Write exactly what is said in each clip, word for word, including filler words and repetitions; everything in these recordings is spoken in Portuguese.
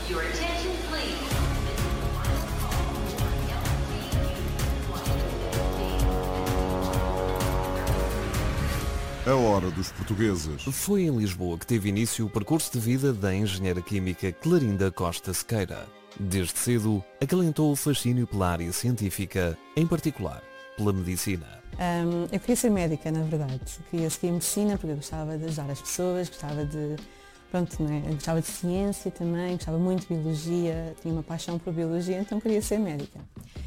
Your attention, please. A hora dos portugueses. Foi em Lisboa que teve início o percurso de vida da engenheira química Clarinda Costa Sequeira. Desde cedo, acalentou o fascínio pela área científica, em particular pela medicina. Um, eu queria ser médica, na verdade. Queria seguir medicina porque eu gostava de ajudar as pessoas, gostava de, pronto, né? Eu gostava de ciência também, gostava muito de biologia, tinha uma paixão por biologia, então queria ser médica.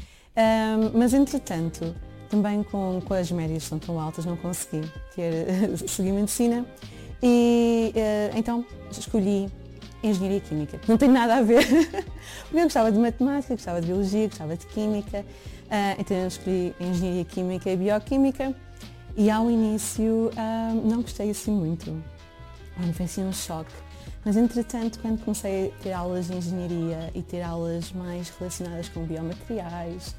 Um, mas, entretanto, também com, com as médias que são tão altas, não consegui ter, seguir medicina e uh, então escolhi engenharia química. Não tem nada a ver, porque eu gostava de matemática, gostava de biologia, gostava de química, uh, então eu escolhi engenharia química e bioquímica e ao início uh, não gostei assim muito. Bom, foi assim um choque. Mas entretanto, quando comecei a ter aulas de engenharia e ter aulas mais relacionadas com biomateriais,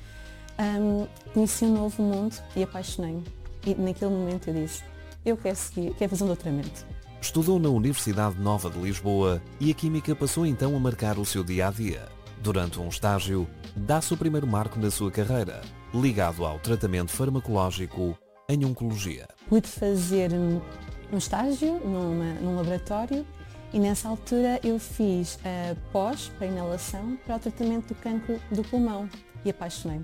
Um, conheci um novo mundo e apaixonei-me. E naquele momento eu disse, eu quero seguir, quero fazer um doutoramento. Estudou na Universidade Nova de Lisboa e a química passou então a marcar o seu dia-a-dia. Durante um estágio, dá-se o primeiro marco na sua carreira, ligado ao tratamento farmacológico em oncologia. Pude fazer um, um estágio numa, num laboratório e nessa altura eu fiz uh, pós para inalação para o tratamento do cancro do pulmão e apaixonei-me.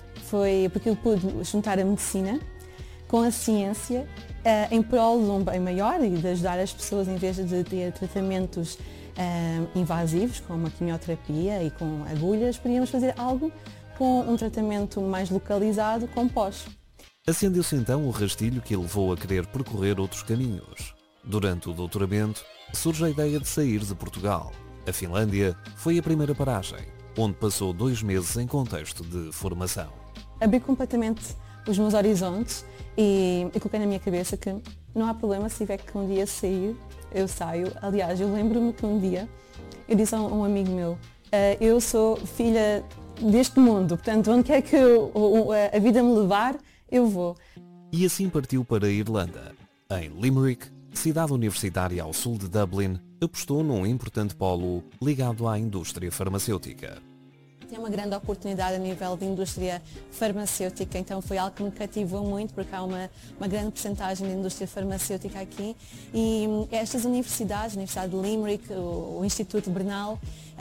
Foi porque eu pude juntar a medicina com a ciência uh, em prol de um bem maior e de ajudar as pessoas em vez de ter tratamentos uh, invasivos, como a quimioterapia e com agulhas, podíamos fazer algo com um tratamento mais localizado com pós. Acendeu-se então o rastilho que levou a querer percorrer outros caminhos. Durante o doutoramento, surge a ideia de sair de Portugal. A Finlândia foi a primeira paragem, onde passou dois meses em contexto de formação. Abri completamente os meus horizontes e, e coloquei na minha cabeça que não há problema se tiver que um dia sair, eu saio. Aliás, eu lembro-me que um dia eu disse a um, um amigo meu, uh, eu sou filha deste mundo, portanto, onde quer que eu, a vida me levar, eu vou. E assim partiu para a Irlanda. Em Limerick, cidade universitária ao sul de Dublin, apostou num importante polo ligado à indústria farmacêutica. Tem uma grande oportunidade a nível de indústria farmacêutica, então foi algo que me cativou muito, porque há uma, uma grande percentagem de indústria farmacêutica aqui e estas universidades, a Universidade de Limerick, o, o Instituto Bernal, uh,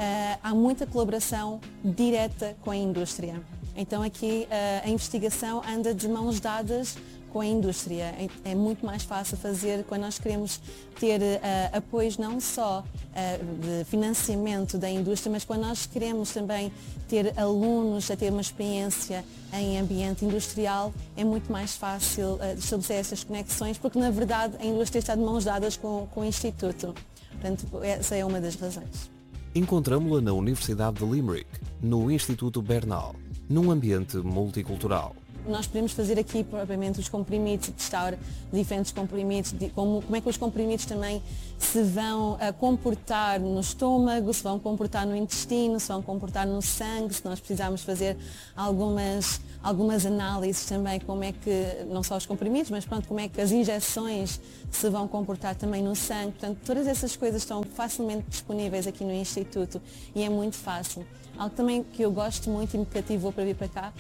há muita colaboração direta com a indústria. Então aqui uh, a investigação anda de mãos dadas com a indústria. É muito mais fácil fazer quando nós queremos ter uh, apoios não só uh, de financiamento da indústria, mas quando nós queremos também ter alunos a ter uma experiência em ambiente industrial, é muito mais fácil uh, estabelecer essas conexões, porque na verdade a indústria está de mãos dadas com, com o Instituto. Portanto, essa é uma das razões. Encontramo-la na Universidade de Limerick, no Instituto Bernal, num ambiente multicultural. Nós podemos fazer aqui propriamente os comprimidos, testar diferentes comprimidos, de como, como é que os comprimidos também se vão uh, comportar no estômago, se vão comportar no intestino, se vão comportar no sangue, se nós precisarmos fazer algumas, algumas análises também, como é que, não só os comprimidos, mas pronto, como é que as injeções se vão comportar também no sangue. Portanto, todas essas coisas estão facilmente disponíveis aqui no Instituto e é muito fácil. Algo também que eu gosto muito e me cativou para vir para cá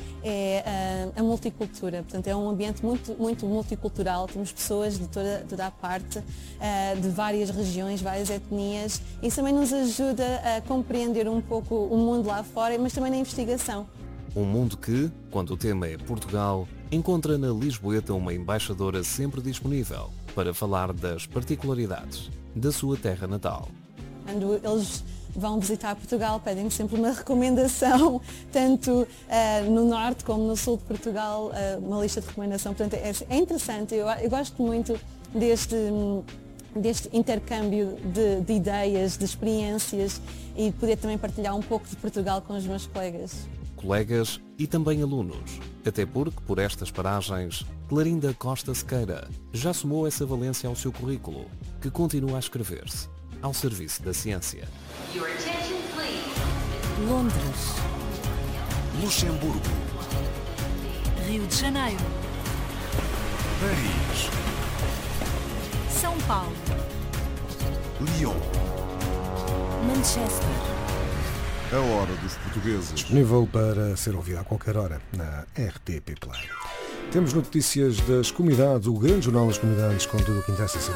é uh, a multicultura. Portanto, é um ambiente muito, muito multicultural. Temos pessoas de toda, toda a parte, uh, de várias regiões, várias etnias. Isso também nos ajuda a compreender um pouco o mundo lá fora, mas também na investigação. Um mundo que, quando o tema é Portugal, encontra na Lisboeta uma embaixadora sempre disponível para falar das particularidades da sua terra natal. Quando eles vão visitar Portugal, pedem-me sempre uma recomendação, tanto uh, no norte como no sul de Portugal, uh, uma lista de recomendação. Portanto, é, é interessante, eu, eu gosto muito deste, deste intercâmbio de, de ideias, de experiências e poder também partilhar um pouco de Portugal com os meus colegas. Colegas e também alunos, até porque, por estas paragens, Clarinda Costa Sequeira já somou essa valência ao seu currículo, que continua a escrever-se ao serviço da ciência. Your attention, please. Londres, Luxemburgo, Rio de Janeiro, Paris, São Paulo, Lyon, Manchester, A Hora dos Portugueses. Disponível para ser ouvido a qualquer hora na R T P Play. Temos notícias das comunidades, o grande jornal das comunidades, com tudo o que interessa.